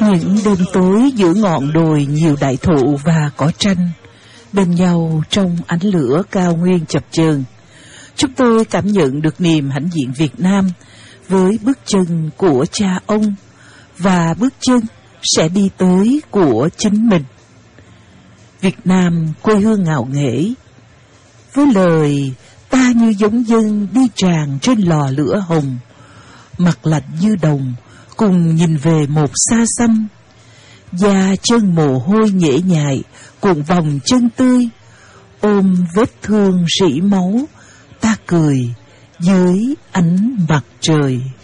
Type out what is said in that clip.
Những đêm tối giữa ngọn đồi nhiều đại thụ và cỏ tranh bên nhau trong ánh lửa cao nguyên chập chờn, chúng tôi cảm nhận được niềm hãnh diện Việt Nam với bước chân của cha ông và bước chân sẽ đi tới của chính mình. Việt Nam quê hương ngạo nghễ, với lời ta như giống dân đi tràn trên lò lửa hồng, mặt lạnh như đồng, cùng nhìn về một xa xăm, da chân mồ hôi nhễ nhại, cuộn vòng chân tươi, ôm vết thương rỉ máu, ta cười dưới ánh mặt trời.